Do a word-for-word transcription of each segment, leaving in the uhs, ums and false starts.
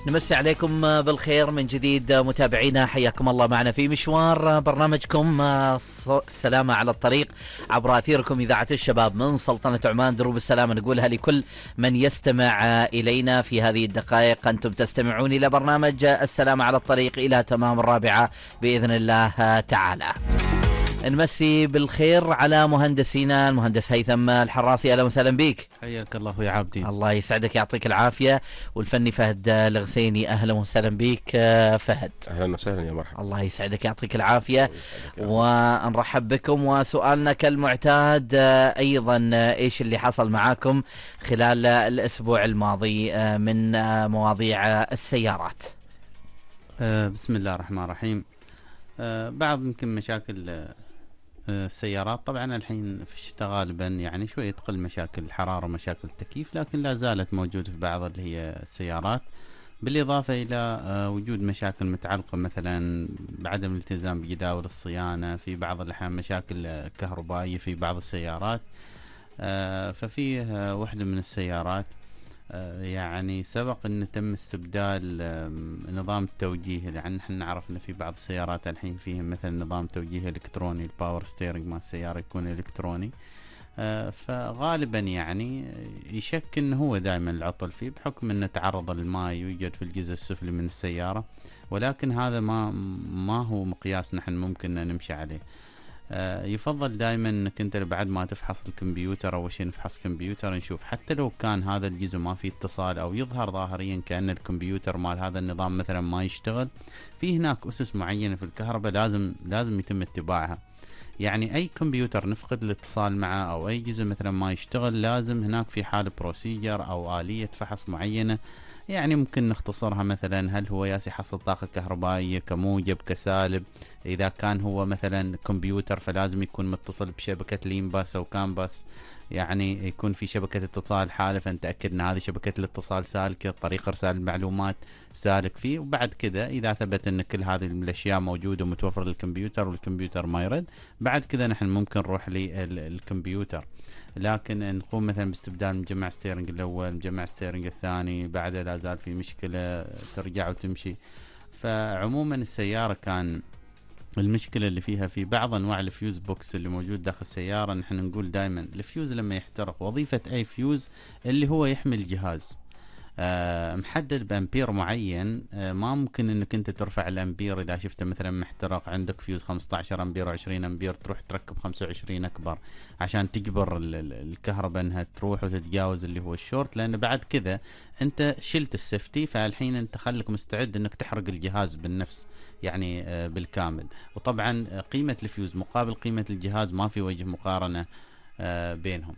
نمسي عليكم بالخير من جديد متابعينا، حياكم الله معنا في مشوار برنامجكم السلامة على الطريق عبر أثيركم إذاعة الشباب من سلطنة عمان. دروب السلامة نقولها لكل من يستمع إلينا في هذه الدقائق. أنتم تستمعون إلى برنامج السلامة على الطريق إلى تمام الرابعة بإذن الله تعالى. نمسي بالخير على مهندسينا المهندس هيثم الحراسي، اهلا وسهلا بك. حياك الله يا عابدين. الله يسعدك يعطيك العافيه. والفني فهد الغسيني، اهلا وسهلا بك فهد. اهلا وسهلا يا مرحبا. الله يسعدك يعطيك العافيه ونرحب بكم. وسؤالنا كالمعتاد ايضا، ايش اللي حصل معاكم خلال الاسبوع الماضي من مواضيع السيارات؟ أه بسم الله الرحمن الرحيم. أه بعض يمكن مشاكل السيارات. طبعا الحين في الشتاء غالبا يعني شوية تقل مشاكل الحرارة ومشاكل التكييف، لكن لا زالت موجودة في بعض اللي هي السيارات، بالإضافة إلى وجود مشاكل متعلقة مثلا بعدم الالتزام بجداول الصيانة، في بعض الأحيان مشاكل كهربائية في بعض السيارات. ففيه وحدة من السيارات يعني سبق أن تم استبدال نظام التوجيه، يعني نحن نعرف أن في بعض السيارات الحين فيهم مثل نظام توجيه إلكتروني، الباور ستيرنج مع السيارة يكون إلكتروني. فغالبا يعني يشك أنه هو دائما العطل فيه بحكم أنه تعرض للماء يوجد في الجزء السفلي من السيارة، ولكن هذا ما ما هو مقياس نحن ممكن نمشي عليه. آه يفضل دائما انك انت بعد ما تفحص الكمبيوتر، اول شيء نفحص كمبيوتر نشوف حتى لو كان هذا الجزء ما فيه اتصال او يظهر ظاهريا كأن الكمبيوتر مال هذا النظام مثلا ما يشتغل، في هناك اسس معينة في الكهرباء لازم لازم يتم اتباعها. يعني اي كمبيوتر نفقد الاتصال معه او اي جزء مثلا ما يشتغل، لازم هناك في حال بروسيجر او آلية فحص معينة. يعني ممكن نختصرها مثلا هل هو ياس يحصل طاقة كهربائية كموجب كسالب، إذا كان هو مثلا كمبيوتر فلازم يكون متصل بشبكة لين باس أو كان باس، يعني يكون في شبكة اتصال حالة فنتأكد أن هذه شبكة الاتصال سالكة، طريقة إرسال المعلومات سالك فيه. وبعد كذا إذا ثبت أن كل هذه الأشياء موجودة ومتوفرة للكمبيوتر والكمبيوتر ما يرد، بعد كذا نحن ممكن نروح للكمبيوتر. لكن نقوم مثلا باستبدال مجمع ستيرنج الأول مجمع ستيرنج الثاني بعدها لا زال في مشكلة ترجع وتمشي. فعموما السيارة كان المشكلة اللي فيها في بعض أنواع الفيوز بوكس اللي موجود داخل السيارة. نحن نقول دائما الفيوز لما يحترق، وظيفة أي فيوز اللي هو يحمي الجهاز آه محدد بأمبير معين. آه ما ممكن انك انت ترفع الامبير اذا شفته مثلا محترق عندك فيوز خمسة عشر امبير وعشرين امبير تروح تركب خمسة وعشرين اكبر عشان تجبر الكهرباء انها تروح وتتجاوز اللي هو الشورت، لان بعد كذا انت شلت السيفتي، فالحين انت خليك مستعد انك تحرق الجهاز بالنفس يعني آه بالكامل. وطبعا قيمة الفيوز مقابل قيمة الجهاز ما في وجه مقارنة آه بينهم.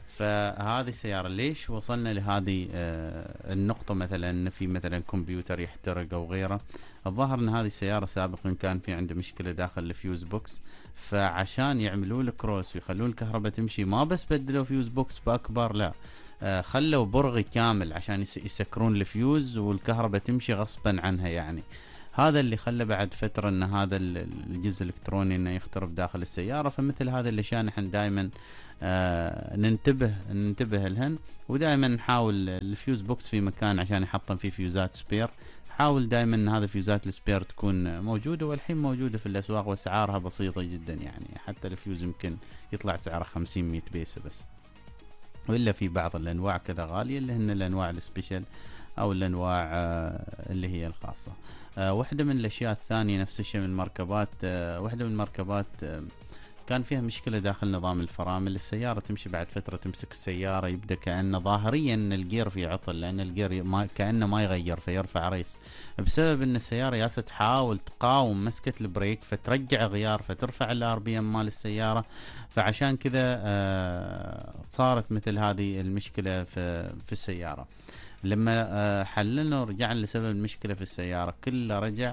فهذه السيارة ليش وصلنا لهذه آه النقطة، مثلا في مثلا كمبيوتر يحترق أو غيره؟ الظاهر أن هذه السيارة سابقا كان في عنده مشكلة داخل الفيوز بوكس، فعشان يعملوا له كروس ويخلون الكهرباء تمشي ما بس بدلوا فيوز بوكس بأكبر، لا آه خلوا برغي كامل عشان يسكرون الفيوز والكهرباء تمشي غصبا عنها. يعني هذا اللي خلى بعد فترة ان هذا الجزء الالكتروني انه يخترق داخل السيارة. فمثل هذا الاشياء نحن دائما آه ننتبه ننتبه لهن، ودائما نحاول الفيوز بوكس في مكان عشان يحطم فيه فيوزات سبير. حاول دائما ان هذا فيوزات السبير تكون موجودة، والحين موجودة في الاسواق واسعارها بسيطة جدا، يعني حتى الفيوز يمكن يطلع سعره خمسين مية بيسة بس، وإلا في بعض الانواع كذا غالية اللي هن الانواع السبيشل او الانواع آه اللي هي الخاصة. آه واحدة من الاشياء الثانية نفس الشيء من المركبات. آه واحدة من المركبات آه كان فيها مشكلة داخل نظام الفرامل. السيارة تمشي بعد فترة تمسك السيارة يبدأ كأنه ظاهريا الجير فيه عطل، لأن الجير ما كأنه ما يغير فيرفع ريس، بسبب أن السيارة ياسة تحاول تقاوم مسكة البريك فترجع غيار فترفع الار بي ام مال السيارة. فعشان كذا آه صارت مثل هذه المشكلة في, في السيارة. لما آه حللنا ورجعنا لسبب المشكلة في السيارة كله رجع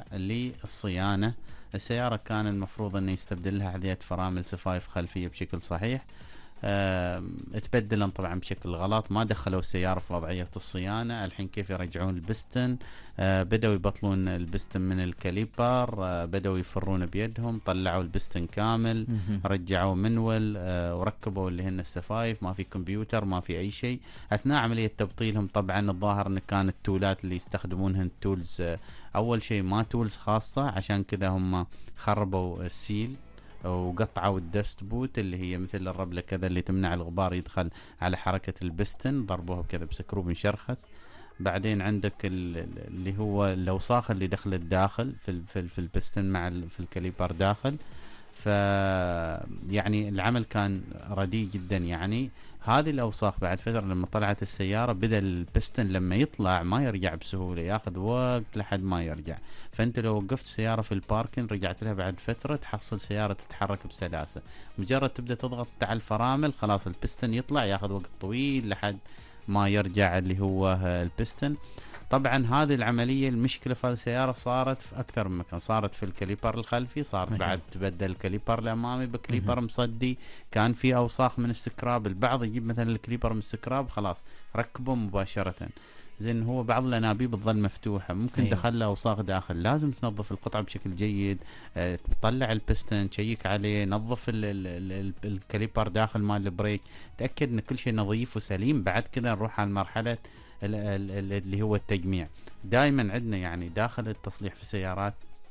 للصيانة. السيارة كان المفروض انه يستبدل لها حذية فرامل سفايف خلفية بشكل صحيح. أه تبدلن طبعا بشكل غلط، ما دخلوا السيارة في وضعية الصيانة. الحين كيف يرجعون البستن؟ أه بدأوا يبطلون البستن من الكاليبر، أه بدأوا يفرون بيدهم، طلعوا البستن كامل، رجعوا منول، أه وركبوا اللي هن السفايف، ما في كمبيوتر ما في أي شيء. أثناء عملية تبطيلهم طبعا الظاهر أن كانت التولات اللي يستخدمونهن تولز، أه أول شيء ما تولز خاصة، عشان كذا هم خربوا السيل وقطعوا الدست بوت اللي هي مثل الربلة كذا اللي تمنع الغبار يدخل على حركة البستن، ضربوها كذا بسكروب انشرخت. بعدين عندك اللي هو الأوساخ اللي دخلت داخل في في, في البستن مع في الكاليبر داخل. ف يعني العمل كان رديء جدا. يعني هذه الأوساخ بعد فترة لما طلعت السيارة بدأ البستن لما يطلع ما يرجع بسهولة، ياخذ وقت لحد ما يرجع. فأنت لو وقفت سيارة في الباركن رجعت لها بعد فترة تحصل سيارة تتحرك بسلاسة، مجرد تبدأ تضغط على الفرامل خلاص البستن يطلع، ياخذ وقت طويل لحد ما يرجع اللي هو البستن. طبعا هذه العملية المشكلة في هذه السيارة صارت في أكثر من مكان، صارت في الكاليبر الخلفي، صارت مكان. بعد تبدل الكاليبر الأمامي بكاليبر مصدي، كان في أوساخ من السكراب. البعض يجيب مثلا الكاليبر من السكراب خلاص ركبه مباشرة، زين هو بعض الأنابيب تظل مفتوحة، ممكن أيوه. دخل له أوساخ داخل، لازم تنظف القطعة بشكل جيد، أه تطلع البستن، تشيك عليه، نظف ال ال ال الكاليبر داخل مال البريك، تأكد ان كل شيء نظيف وسليم. بعد كده نروح على مرحلة اللي هو التجميع. دائما عندنا يعني داخل التصليح في السيارات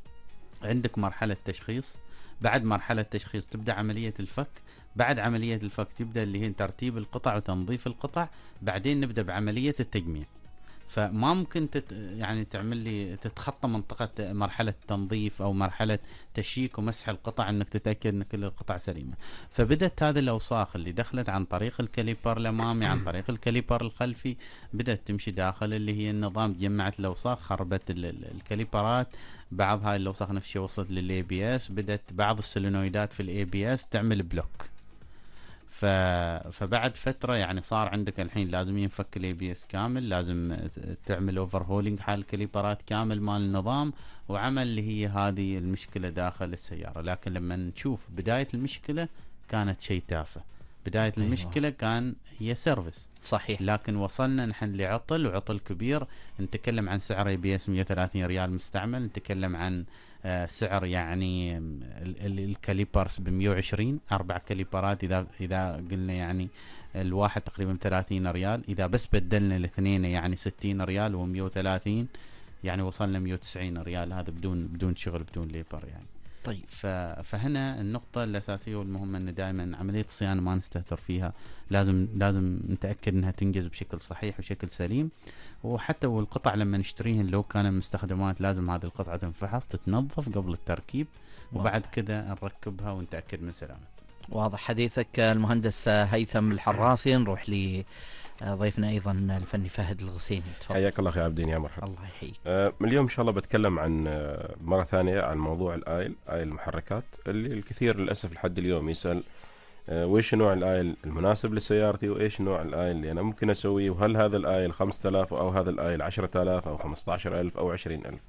عندك مرحلة تشخيص، بعد مرحلة تشخيص تبدأ عملية الفك، بعد عملية الفك تبدأ اللي هي ترتيب القطع وتنظيف القطع، بعدين نبدأ بعملية التجميع. فما ممكن تت يعني تعمل لي تتخطى منطقة مرحلة تنظيف أو مرحلة تشيك ومسح القطع انك تتأكد ان كل القطع سليمة. فبدأت هذه الأوساخ اللي دخلت عن طريق الكاليبر الأمامي عن طريق الكاليبر الخلفي بدأت تمشي داخل اللي هي النظام، جمعت الأوساخ، خربت الكاليبرات، بعض هاي الأوساخ نفس الشيء وصلت للاي بي اس، بدأت بعض السولينويدات في الاي بي اس تعمل بلوك. ف... فبعد فترة يعني صار عندك الحين لازم ينفك الاي بي اس كامل، لازم تعمل اوفر هولينج حال الكاليبرات كامل مال النظام، وعمل اللي هي هذه المشكلة داخل السيارة. لكن لما نشوف بداية المشكلة كانت شيء تافه، بداية أيوة. المشكلة كان هي سيرفيس صحيح، لكن وصلنا نحن لعطل وعطل كبير. نتكلم عن سعر اي بي اس مئة وثلاثين ريال مستعمل، نتكلم عن آه سعر يعني الكاليبرز ب مئة وعشرين، اربع كاليبرات اذا اذا قلنا يعني الواحد تقريبا ثلاثين ريال، اذا بس بدلنا الاثنين يعني ستين ريال ومئة وثلاثين، يعني وصلنا مئة وتسعين ريال، هذا بدون بدون شغل بدون ليبر يعني. طيب فهنا النقطة الأساسية والمهمة أن دائما عملية الصيانة ما نستهتر فيها، لازم لازم نتأكد أنها تنجز بشكل صحيح وشكل سليم. وحتى والقطع لما نشتريهن لو كان مستخدمات لازم هذه القطعة تنفحص تتنظف قبل التركيب، وبعد كده نركبها ونتأكد من سلامتها. واضح حديثك المهندس هيثم الحراسي. نروح ل ضيفنا ايضا الفني فهد الغسيمي، تفضل. حياك الله اخي عبدين، يا مرحبا. الله يحييك. آه من اليوم ان شاء الله بتكلم عن آه مره ثانيه عن موضوع الايل، ايل المحركات، اللي الكثير للاسف لحد اليوم يسال آه وإيش نوع الايل المناسب لسيارتي، وايش نوع الايل اللي انا ممكن اسويه، وهل هذا الايل خمسة آلاف او هذا الايل عشرة آلاف او خمسة عشر ألف او عشرين ألف.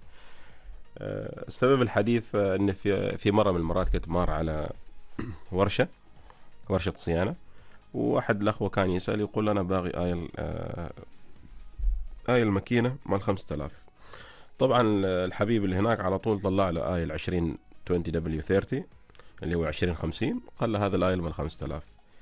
آه سبب الحديث آه ان في في مره من المرات كنت مار على ورشه ورشه صيانه، وواحد الأخوة كان يسأل يقول أنا باغي آيل آه آيل ماكينة مال خمسة آلاف. طبعا الحبيب اللي هناك على طول طلع له آيل عشرين عشرين دبليو ثلاثين اللي هو عشرين خمسين، قال له هذا الآيل مال خمسة آلاف،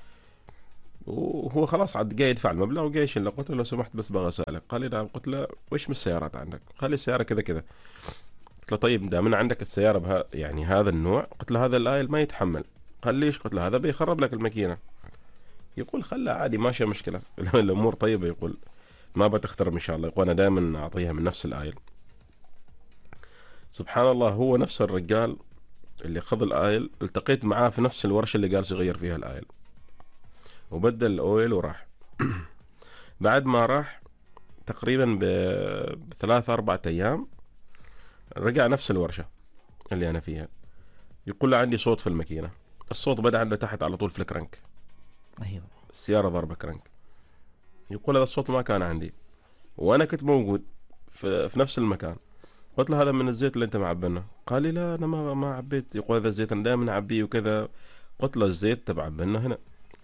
وهو خلاص عاد جاي يدفع المبلغ وجاي يشيل. قلت له لو سمحت بس باغي أسألك. قال لي نعم. قلت له وش من السيارات عندك؟ قال لي السيارة كذا كذا. قلت له طيب دامنا عندك السيارة بها يعني هذا النوع، قلت له هذا الآيل ما يتحمل. قال ليش؟ قلت له هذا بيخرب لك الماكينة. يقول خلها عادي ماشية مشكلة الأمور طيبة. يقول ما بتخترب إن شاء الله. يقول أنا دائما أعطيها من نفس الآيل. سبحان الله، هو نفس الرجال اللي خذ الآيل التقيت معاه في نفس الورشة اللي قال يغير فيها الآيل، وبدل الأويل وراح. بعد ما راح تقريبا بثلاثة أربعة أيام رجع نفس الورشة اللي أنا فيها، يقول له عندي صوت في الماكينة. الصوت بدأ عنده تحت على طول في الكرنك. أيوه السيارة ضربة كرنك. يقول هذا الصوت ما كان عندي وأنا كنت موجود في, في نفس المكان. قلت له هذا من الزيت اللي أنت معبنه. قال لي لا أنا ما ما عبيت. يقول هذا الزيت أنا دائما أعبيه وكذا. قلت له الزيت تبع عبنه هنا،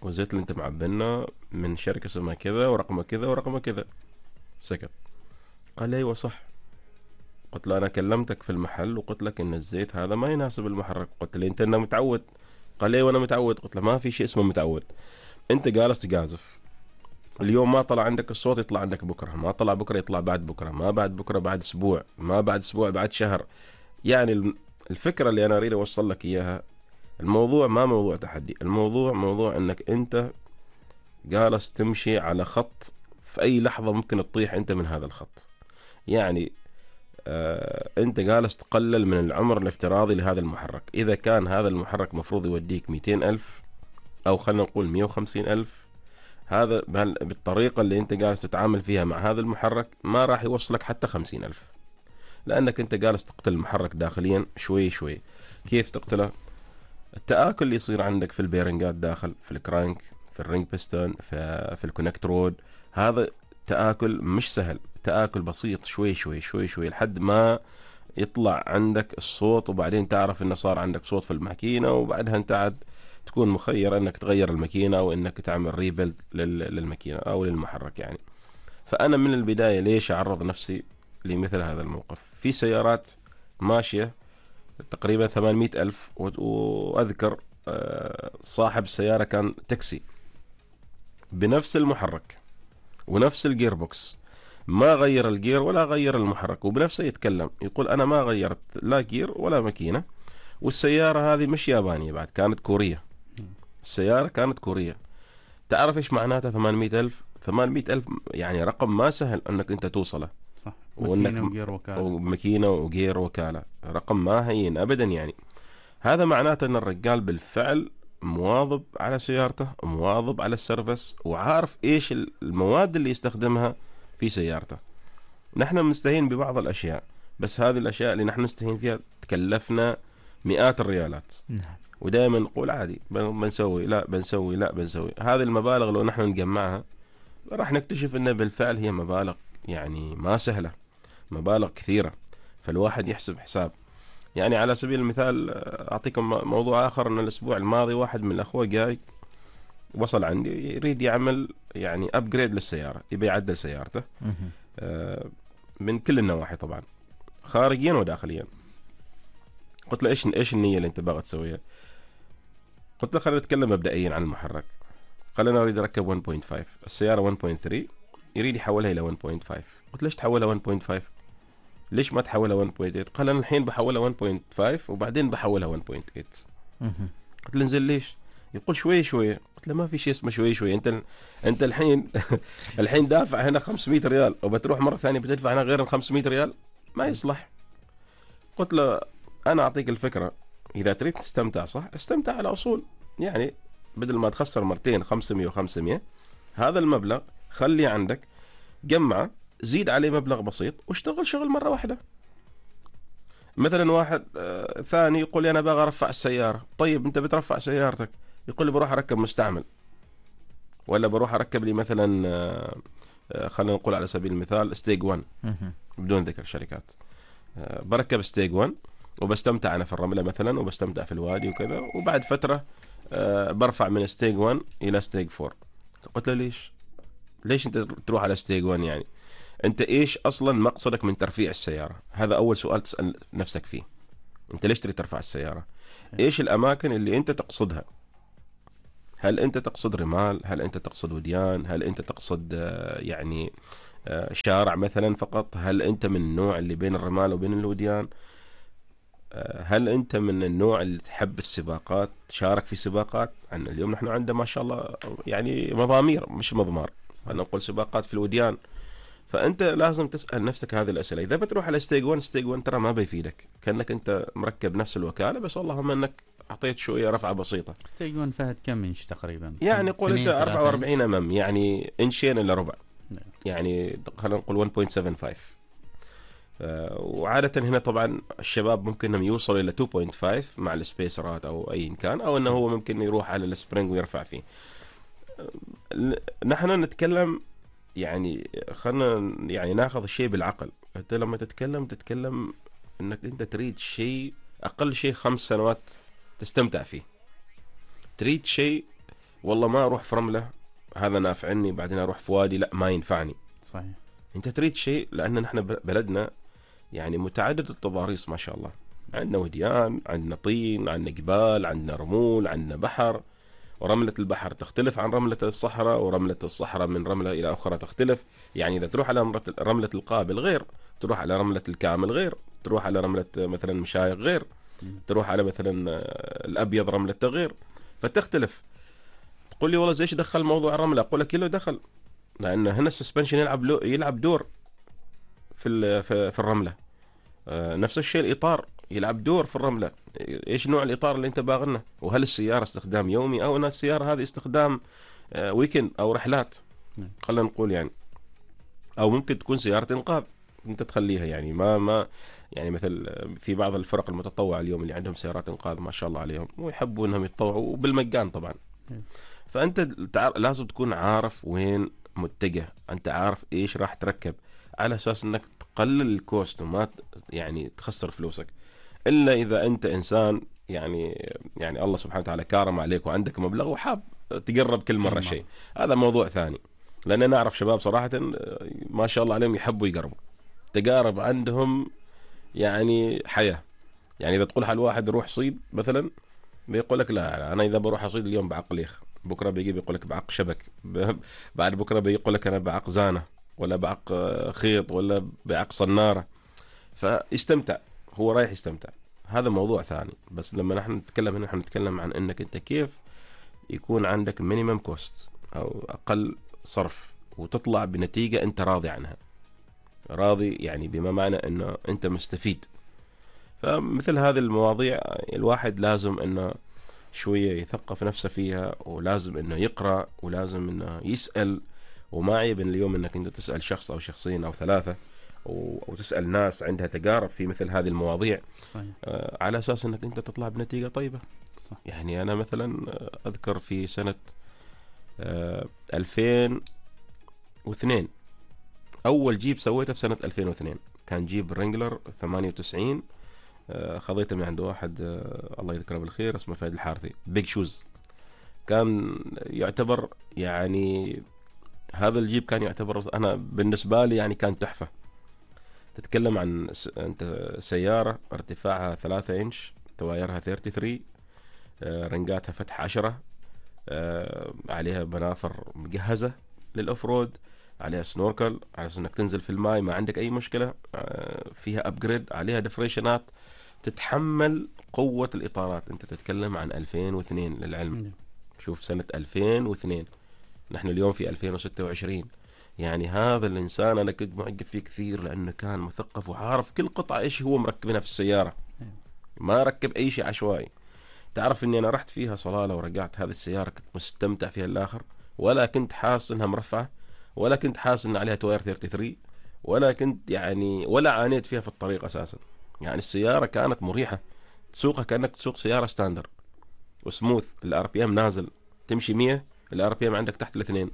والزيت اللي انت معبنه من شركه اسمها كذا ورقمه كذا ورقمه كذا. سكت. قال لي ايوه صح. قلت له انا كلمتك في المحل وقلت لك ان الزيت هذا ما يناسب المحرك. قلت له انت انه متعود. قال لي وانا متعود. قلت له ما في شيء اسمه متعود، انت جالس تجازف. اليوم ما طلع عندك الصوت يطلع عندك بكره، ما طلع بكره يطلع بعد بكره، ما بعد بكره بعد اسبوع، ما بعد اسبوع بعد شهر. يعني الفكره اللي انا اريد اوصل لك اياها، الموضوع ما موضوع تحدي، الموضوع موضوع انك انت جالس تمشي على خط في اي لحظه ممكن تطيح انت من هذا الخط. يعني آه انت جالس تقلل من العمر الافتراضي لهذا المحرك. اذا كان هذا المحرك مفروض يوديك مئتين ألف او خلينا نقول مئة وخمسين ألف، هذا بالطريقة اللي انت جالس تتعامل فيها مع هذا المحرك ما راح يوصلك حتى خمسين ألف، لأنك انت جالس تقتل المحرك داخليا شوي شوي. كيف تقتله؟ التآكل اللي يصير عندك في البيرنجات داخل، في الكرانك، في الرينج بيستون، في, في الكونكت رود، هذا تآكل مش سهل، تآكل بسيط شوي شوي شوي شوي لحد ما يطلع عندك الصوت، وبعدين تعرف انه صار عندك صوت في الماكينة، وبعدها انت عاد تكون مخير انك تغير الماكينة او انك تعمل ريبيلد للماكينة او للمحرك يعني. فانا من البداية ليش اعرض نفسي لمثل هذا الموقف؟ في سيارات ماشية تقريبا ثمانمئة ألف، واذكر صاحب السيارة كان تاكسي بنفس المحرك ونفس الجير بوكس، ما غير الجير ولا غير المحرك، وبنفسه يتكلم يقول انا ما غيرت لا جير ولا ماكينة، والسيارة هذه مش يابانية بعد، كانت كورية. السيارة كانت كورية. تعرف ايش معناتها ثمانمئة ألف؟ ثمانمئة ألف يعني رقم ما سهل انك انت توصله. صح. ماكينة وجير وكالة. وماكينة وجير وكالة، رقم ما هين ابدا يعني. هذا معناته ان الرجال بالفعل مواظب على سيارته، مواظب على السيرفس، وعارف ايش المواد اللي يستخدمها في سيارته. نحن بنستهين ببعض الاشياء، بس هذه الاشياء اللي نحن نستهين فيها تكلفنا مئات الريالات. نعم. ودائما نقول عادي بنسوي لا بنسوي لا بنسوي. هذه المبالغ لو نحن نجمعها راح نكتشف ان بالفعل هي مبالغ يعني ما سهلة، مبالغ كثيرة. فالواحد يحسب حساب. يعني على سبيل المثال اعطيكم موضوع اخر، ان الاسبوع الماضي واحد من الاخوة جاي وصل عندي يريد يعمل يعني ابجريد للسيارة، يبي يعدل سيارته آه من كل النواحي طبعا، خارجيا وداخليا. قلت له ايش ايش النية اللي انت باغي تسويها؟ قلت له خلينا نتكلم مبدئيا عن المحرك. قال انا اريد اركب واحد فاصلة خمسة، السيارة واحد فاصلة ثلاثة، يريد يحولها الى واحد فاصلة خمسة. قلت ليش تحولها واحد فاصلة خمسة؟ ليش ما تحولها واحد فاصلة ثمانية؟ قال انا الحين بحولها واحد فاصلة خمسة وبعدين بحولها واحد فاصلة ثمانية. قلت له انزين ليش؟ يقول شوي شوي. قلت له ما في شيء اسمه شوي شوي، انت انت الحين الحين دافع هنا خمسمئة ريال وبتروح مرة ثانية بتدفع هنا غير ال خمسمئة ريال، ما يصلح. قلت له انا اعطيك الفكرة، اذا تريد تستمتع صح استمتع على اصول، يعني بدل ما تخسر مرتين خمسمئة وخمسمئة، هذا المبلغ خلي عندك، جمعه، زيد عليه مبلغ بسيط واشتغل شغل مرة واحدة. مثلا واحد آه ثاني يقول لي انا باغي ارفع السيارة. طيب انت بترفع سيارتك، يقول لي بروح اركب مستعمل، ولا بروح اركب لي مثلا آه آه خلينا نقول على سبيل المثال ستيج واحد بدون ذكر شركات، آه بركب ستيج واحد وبستمتع انا في الرملة مثلا، وبستمتع في الوادي وكذا، وبعد فترة أه برفع من ستيج واحد الى ستيج أربعة. قلت له ليش ليش انت تروح على ستيج واحد؟ يعني انت ايش اصلا مقصدك من ترفيع السيارة؟ هذا اول سؤال تسأل نفسك فيه. انت ليش تريد ترفع السيارة؟ ايش الاماكن اللي انت تقصدها؟ هل انت تقصد رمال؟ هل انت تقصد وديان؟ هل انت تقصد آه يعني آه شارع مثلا فقط؟ هل انت من النوع اللي بين الرمال وبين الوديان؟ هل أنت من النوع اللي تحب السباقات، تشارك في سباقات؟ عن اليوم نحن عندنا ما شاء الله يعني مضامير مش مضمار، خلينا نقول سباقات في الوديان. فأنت لازم تسأل نفسك هذه الأسئلة. إذا بتروح على ستيج واحد، ستيج واحد ترى ما بيفيدك، كأنك أنت مركب نفس الوكالة بس اللهم أنك أعطيت شوية رفعة بسيطة. ستيج واحد فهد كم إنش تقريبا؟ يعني قول أنت أربعة وأربعين أمام، يعني إنشين إلا ربع، يعني خلينا نقول واحد فاصلة سبعة خمسة. وعادة هنا طبعا الشباب ممكن انهم يوصلوا الى اثنين فاصلة خمسة مع السبيسرات او اي كان، او انه هو ممكن يروح على السبرينج ويرفع فيه. نحن نتكلم يعني خلنا يعني ناخذ الشيء بالعقل. انت لما تتكلم تتكلم انك انت تريد شيء اقل شيء خمس سنوات تستمتع فيه، تريد شيء والله ما اروح في رمله هذا نافعني، بعدين اروح في وادي لا ما ينفعني. صحيح. انت تريد شيء، لان نحن بلدنا يعني متعدد التضاريس ما شاء الله، عندنا وديان، عندنا طين، عندنا جبال، عندنا رمول، عندنا بحر، ورملة البحر تختلف عن رملة الصحراء، ورملة الصحراء من رملة إلى أخرى تختلف. يعني إذا تروح على رملة القابل غير، تروح على رملة الكامل غير، تروح على رملة مثلا مشايق غير، تروح على مثلا الأبيض رملته غير، فتختلف. تقول لي والله ايش دخل موضوع الرملة؟ أقول لك له دخل، لأن هنا السسبنشن يلعب يلعب دور في في الرملة. نفس الشيء الإطار يلعب دور في الرملة. ايش نوع الاطار اللي انت باغنه؟ وهل السياره استخدام يومي او ان السياره هذه استخدام ويكند او رحلات، خلينا نقول يعني، او ممكن تكون سياره انقاذ انت تخليها يعني ما ما يعني مثل في بعض الفرق المتطوعه اليوم اللي عندهم سيارات انقاذ ما شاء الله عليهم ويحبوا انهم يتطوعوا بالمجان طبعا. فانت لازم تكون عارف وين متجه، انت عارف ايش راح تركب، على اساس انك تقلل الكوست وما يعني تخسر فلوسك. إلا إذا أنت إنسان يعني يعني الله سبحانه وتعالى كارم عليك وعندك مبلغ وحاب تقرب كل مرة شيء، هذا موضوع ثاني. لأن أنا أعرف شباب صراحة ما شاء الله عليهم يحبوا يقربوا، تقارب عندهم يعني حياة. يعني إذا تقول حال واحد روح صيد مثلا بيقول لك لا أنا إذا بروح أصيد اليوم بعق ليخ، بكرة بيجي بيقول لك بعق شبك، بعد بكرة بيقول لك أنا بعق زانة ولا بعق خيط ولا بعق صنارة، فاستمتع، هو رايح يستمتع، هذا موضوع ثاني. بس لما نحن نتكلم هنا نحن نتكلم عن انك انت كيف يكون عندك مينيمم كوست او اقل صرف وتطلع بنتيجة انت راضي عنها، راضي يعني بما معنى انه انت مستفيد. فمثل هذه المواضيع الواحد لازم انه شوية يثقف نفسه فيها، ولازم انه يقرأ، ولازم انه يسأل. وما عيب اليوم انك انت تسأل شخص او شخصين او ثلاثة وتسأل ناس عندها تجارب في مثل هذه المواضيع. صحيح. آه على أساس أنك أنت تطلع بنتيجة طيبة. صح. يعني أنا مثلا أذكر في سنة آه ألفين واثنين أول جيب سويته في سنة ألفين واثنين كان جيب رينجلر ثمانية وتسعين، آه خذيته من عند واحد آه الله يذكره بالخير اسمه فهد الحارثي، بيج شوز. كان يعتبر يعني هذا الجيب كان يعتبر أنا بالنسبة لي يعني كان تحفة. تتكلم عن أنت سيارة ارتفاعها ثلاثة إنش، توايرها ثلاثة وثلاثين، آه رنجاتها فتح عشرة، آه عليها بنافر مجهزة للأوفرود، عليها سنوركل على أساس إنك تنزل في الماء ما عندك أي مشكلة، آه فيها أبجريد، عليها ديفريشنات، تتحمل قوة الإطارات. أنت تتكلم عن ألفين واثنين للعلم. شوف سنة ألفين واثنين، نحن اليوم في ألفين وستة وعشرين. يعني هذا الإنسان أنا كنت معجب فيه كثير لأنه كان مثقف وعارف كل قطعة إيش هو مركبينها في السيارة، ما ركب أي شيء عشوائي. تعرف إني أنا رحت فيها صلالة ورجعت هذه السيارة كنت مستمتع فيها الآخر، ولا كنت حاسس إنها مرفعة، ولا كنت حاسس إن عليها تواير ثلاثة وثلاثين، ولا كنت يعني ولا عانيت فيها في الطريق أساسا. يعني السيارة كانت مريحة، تسوقها كأنك تسوق سيارة ستاندر وسموث، الار بي ام نازل، تمشي مية الار بي ام عندك تحت الاثنين.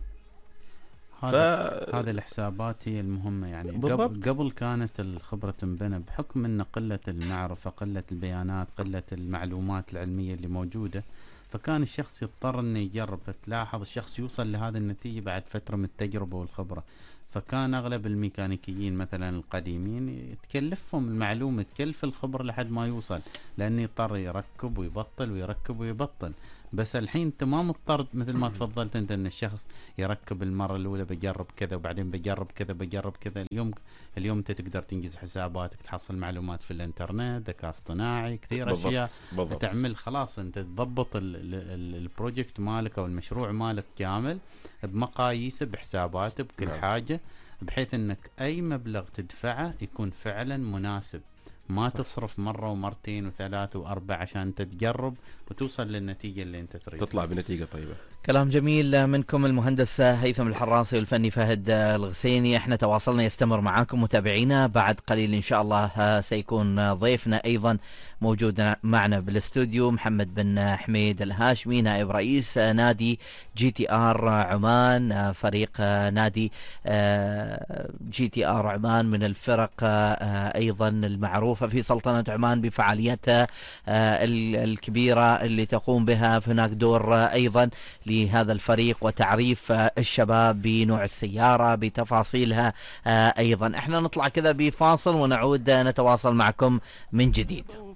هذا ف... هذه الحسابات هي المهمة. يعني قبل, قبل كانت الخبرة تنبنى بحكم أن قلة المعرفة، قلة البيانات، قلة المعلومات العلمية اللي موجودة، فكان الشخص يضطر أنه يجرب. فتلاحظ الشخص يوصل لهذا النتيجة بعد فترة من التجربة والخبرة. فكان أغلب الميكانيكيين مثلا القديمين تكلفهم المعلومة، تكلف الخبرة لحد ما يوصل، لأنه يضطر يركب ويبطل ويركب ويبطل. بس الحين انت ما مضطر مثل ما تفضلت انت ان الشخص يركب المره الاولى بجرب كذا وبعدين بجرب كذا بجرب كذا. اليوم اليوم انت تقدر تنجز حساباتك، تحصل معلومات في الانترنت، ذكاء اصطناعي، كثير بالضبط. اشياء بالضبط. تعمل خلاص انت تضبط البروجكت مالك او المشروع مالك كامل بمقاييسه بحساباته بكل نعم. حاجه، بحيث انك اي مبلغ تدفعه يكون فعلا مناسب، ما صح. تصرف مرة ومرتين وثلاث وأربع عشان تتجرب وتوصل للنتيجة اللي أنت تريد، تطلع بنتيجة طيبة. كلام جميل منكم المهندس هيثم الحراسي والفني فهد الغسيني. احنا تواصلنا يستمر معاكم متابعينا، بعد قليل إن شاء الله سيكون ضيفنا أيضا موجود معنا بالاستوديو محمد بن حميد الهاشمي، نائب رئيس نادي جي تي آر عمان، فريق نادي جي تي آر عمان من الفرق أيضا المعروفة في سلطنة عمان بفعالياتها الكبيرة اللي تقوم بها. هناك دور أيضا في هذا الفريق وتعريف الشباب بنوع السيارة بتفاصيلها أيضا. احنا نطلع كذا بفاصل ونعود نتواصل معكم من جديد.